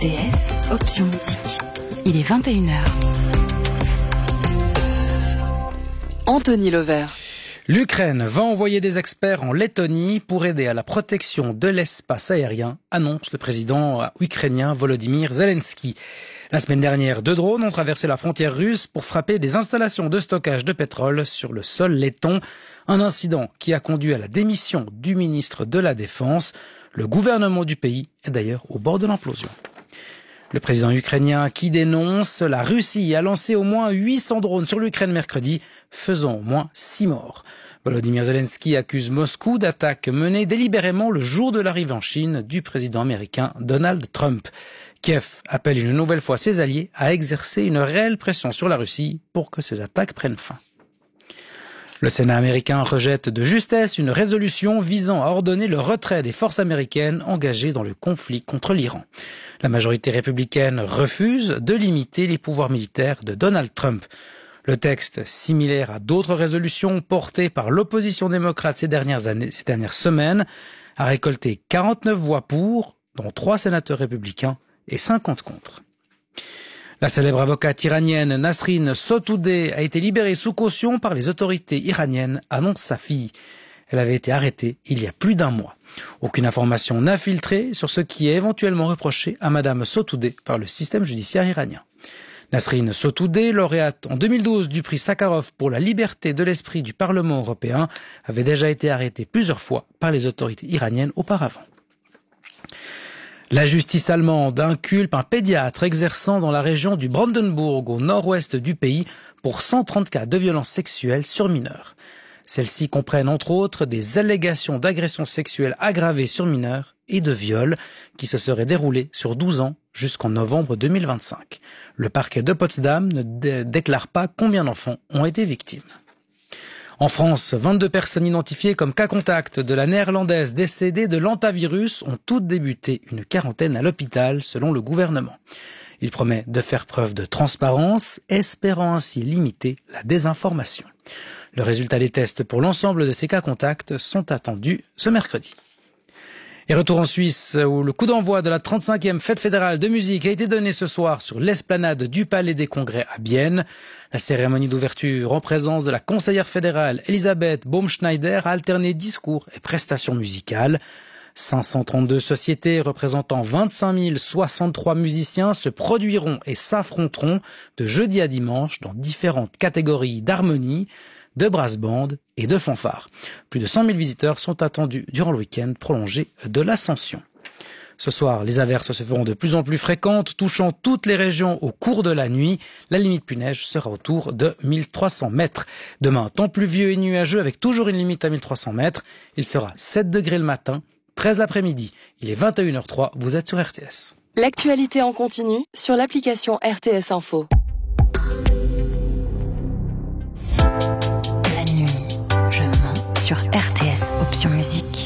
RTS, option musique. Il est 21h. Anthony Levert. L'Ukraine va envoyer des experts en Lettonie pour aider à la protection de l'espace aérien, annonce le président ukrainien Volodymyr Zelensky. La semaine dernière, 2 drones ont traversé la frontière russe pour frapper des installations de stockage de pétrole sur le sol letton. Un incident qui a conduit à la démission du ministre de la Défense. Le gouvernement du pays est d'ailleurs au bord de l'implosion. Le président ukrainien qui dénonce la Russie a lancé au moins 800 drones sur l'Ukraine mercredi, faisant au moins 6 morts. Volodymyr Zelensky accuse Moscou d'attaques menées délibérément le jour de l'arrivée en Chine du président américain Donald Trump. Kiev appelle une nouvelle fois ses alliés à exercer une réelle pression sur la Russie pour que ces attaques prennent fin. Le Sénat américain rejette de justesse une résolution visant à ordonner le retrait des forces américaines engagées dans le conflit contre l'Iran. La majorité républicaine refuse de limiter les pouvoirs militaires de Donald Trump. Le texte, similaire à d'autres résolutions portées par l'opposition démocrate ces dernières semaines, a récolté 49 voix pour, dont 3 sénateurs républicains et 50 contre. La célèbre avocate iranienne Nasrin Sotoudeh a été libérée sous caution par les autorités iraniennes, annonce sa fille. Elle avait été arrêtée il y a plus d'1 mois. Aucune information n'a filtré sur ce qui est éventuellement reproché à Madame Sotoudeh par le système judiciaire iranien. Nasrin Sotoudeh, lauréate en 2012 du prix Sakharov pour la liberté de l'esprit du Parlement européen, avait déjà été arrêtée plusieurs fois par les autorités iraniennes auparavant. La justice allemande inculpe un pédiatre exerçant dans la région du Brandenburg au nord-ouest du pays pour 130 cas de violences sexuelles sur mineurs. Celles-ci comprennent entre autres des allégations d'agressions sexuelles aggravées sur mineurs et de viols qui se seraient déroulés sur 12 ans jusqu'en novembre 2025. Le parquet de Potsdam ne déclare pas combien d'enfants ont été victimes. En France, 22 personnes identifiées comme cas contact de la néerlandaise décédée de l'hantavirus ont toutes débuté une quarantaine à l'hôpital, selon le gouvernement. Il promet de faire preuve de transparence, espérant ainsi limiter la désinformation. Le résultat des tests pour l'ensemble de ces cas contacts sont attendus ce mercredi. Et retour en Suisse, où le coup d'envoi de la 35e fête fédérale de musique a été donné ce soir sur l'esplanade du Palais des Congrès à Bienne. La cérémonie d'ouverture en présence de la conseillère fédérale Elisabeth Baumschneider a alterné discours et prestations musicales. 532 sociétés représentant 25 063 musiciens se produiront et s'affronteront de jeudi à dimanche dans différentes catégories d'harmonie, de brass band et de fanfare. Plus de 100 000 visiteurs sont attendus durant le week-end prolongé de l'Ascension. Ce soir, les averses se feront de plus en plus fréquentes, touchant toutes les régions au cours de la nuit. La limite pluie-neige sera autour de 1300 mètres. Demain, temps pluvieux et nuageux avec toujours une limite à 1300 mètres. Il fera 7 degrés le matin, 13 l'après-midi. Il est 21h03, vous êtes sur RTS. L'actualité en continu sur l'application RTS Info. La nuit, je mens sur RTS, option musique.